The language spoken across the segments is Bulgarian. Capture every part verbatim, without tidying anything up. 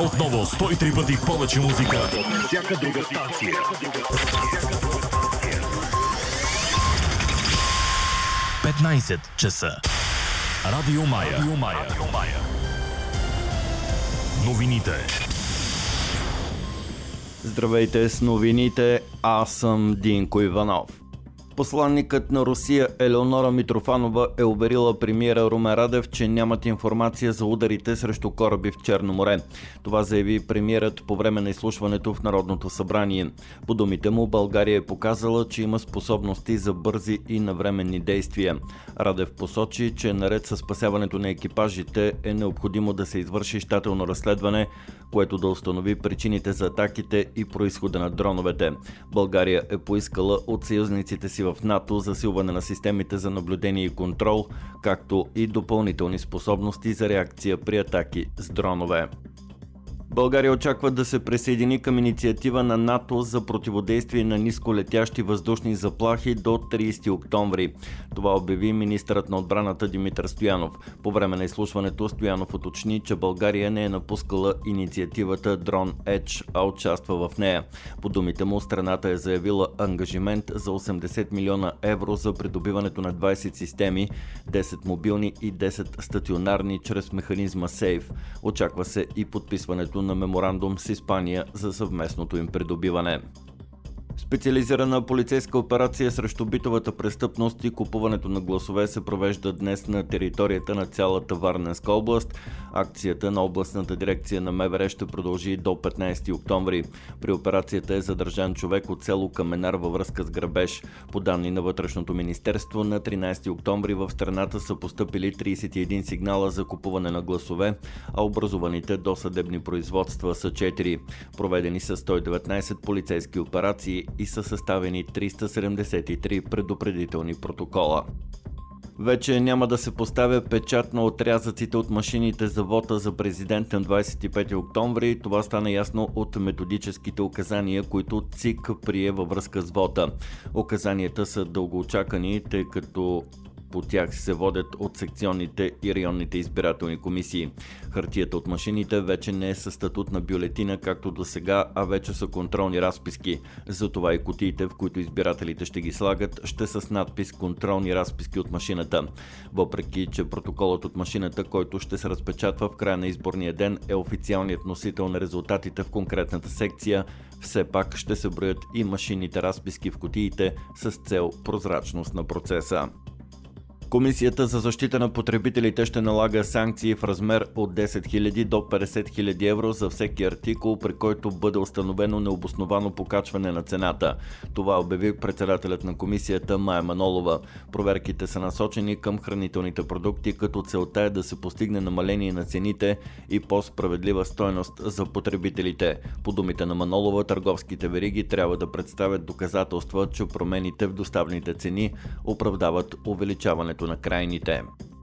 Отново сто и три пъти повече музика. Всяка друга станция. петнайсет часа. Радио Мая. Радио Мая. Радио Мая. Новините. Здравейте с новините, аз съм Динко Иванов. Посланникът на Русия Елеонора Митрофанова е уверила премиера Румен Радев, че нямат информация за ударите срещу кораби в Черно море. Това заяви премиерът по време на изслушването в Народното събрание. По думите му, България е показала, че има способности за бързи и навременни действия. Радев посочи, че наред със спасяването на екипажите е необходимо да се извърши щателно разследване, което да установи причините за атаките и произхода на дроновете. България е поискала от съюзниците си в НАТО засилване на системите за наблюдение и контрол, както и допълнителни способности за реакция при атаки с дронове. България очаква да се присъедини към инициатива на НАТО за противодействие на нисколетящи въздушни заплахи до трийсети октомври. Това обяви министърът на отбраната Димитър Стоянов. По време на изслушването Стоянов уточни, че България не е напускала инициативата Drone Edge, а участва в нея. По думите му, страната е заявила ангажимент за осемдесет милиона евро за придобиването на двайсет системи, десет мобилни и десет стационарни чрез механизма Сейф. Очаква се и подписването на меморандум с Испания за съвместното им придобиване. Специализирана полицейска операция срещу битовата престъпност и купуването на гласове се провежда днес на територията на цялата Варненска област. Акцията на областната дирекция на МВР ще продължи до петнайсети октомври. При операцията е задържан човек от село Каменар във връзка с грабеж. По данни на Вътрешното министерство, на тринайсети октомври в страната са постъпили трийсет и един сигнала за купуване на гласове, а образуваните досъдебни производства са четири. Проведени са сто и деветнайсет полицейски операции и са съставени триста седемдесет и три предупредителни протокола. Вече няма да се поставя печат на отрязъците от машините за вота за президент на двайсет и пети октомври. Това стана ясно от методическите указания, които ЦИК прие във връзка с вота. Указанията са дългоочакани, тъй като по тях се водят от секционните и районните избирателни комисии. Хартията от машините вече не е със статут на бюлетина, както до сега, а вече са контролни разписки. Затова и кутиите, в които избирателите ще ги слагат, ще са с надпис "Контролни разписки от машината". Въпреки че протоколът от машината, който ще се разпечатва в края на изборния ден, е официалният носител на резултатите в конкретната секция, все пак ще се броят и машинните разписки в кутиите с цел прозрачност на процеса. Комисията за защита на потребителите ще налага санкции в размер от десет хиляди до петдесет хиляди евро за всеки артикул, при който бъде установено необосновано покачване на цената. Това обяви председателят на комисията Мая Манолова. Проверките са насочени към хранителните продукти, като целта е да се постигне намаление на цените и по-справедлива стойност за потребителите. По думите на Манолова, търговските вериги трябва да представят доказателства, че промените в доставните цени оправдават увеличаването на крайните.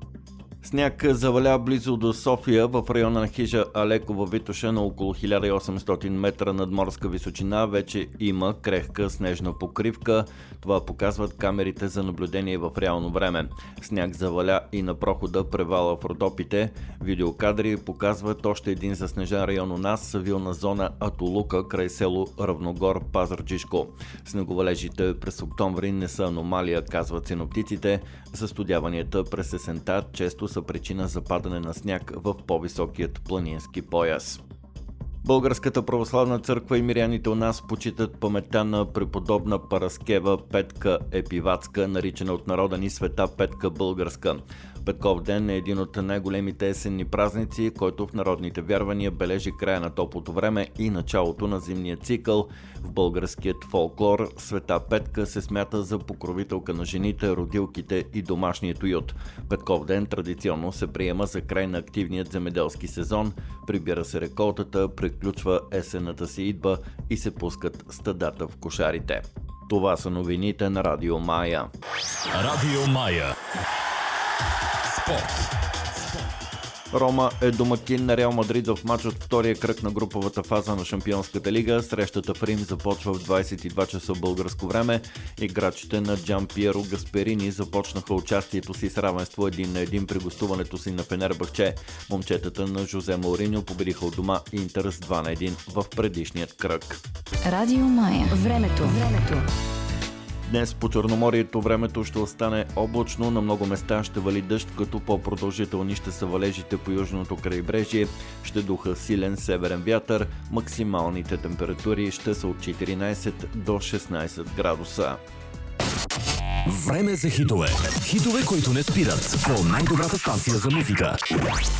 Сняг заваля близо до София в района на хижа Алекова Витоша на около хиляда и осемстотин метра надморска височина. Вече има крехка снежна покривка. Това показват камерите за наблюдение в реално време. Сняг заваля и на прохода превала в Родопите. Видеокадри показват още един заснежен район у нас, вилна зона Атолука край село Равногор, Пазарджишко. Снеговалежите през октомври не са аномалия, казват синоптиците. Застудяванията през есента често са причина за падане на сняг в по-високият планински пояс. Българската православна църква и миряните у нас почитат паметта на преподобна Параскева Петка Епиватска, наричана от народа ни Света Петка Българска. Петков ден е един от най-големите есенни празници, който в народните вярвания бележи края на топлото време и началото на зимния цикъл. В българският фолклор Света Петка се смята за покровителка на жените, родилките и домашният уют. Петков ден традиционно се приема за край на активният земеделски сезон, прибира се реколтата, приключва есенната си идба и се пускат стадата в кошарите. Това са новините на Радио Мая. Радио Мая. Спорт. Рома е домакин на Реал Мадрид в матч от втория кръг на груповата фаза на Шампионската лига. Срещата в Рим започва в двадесет и два часа българско време. Играчите на Джан Пиеро Гасперини започнаха участието си с равенство един на един при гостуването си на Фенербахче. Момчетата на Жозе Мауриньо победиха от дома Интер с два на един в предишният кръг. Радио Мая. Времето. Времето. Днес по Черноморието времето ще остане облачно, на много места ще вали дъжд, като по-продължителни ще са валежите по южното крайбрежие, ще духа силен северен вятър, максималните температури ще са от четиринадесет до шестнадесет градуса. Време за хитове. Хитове, които не спират. По най-добрата станция за музика.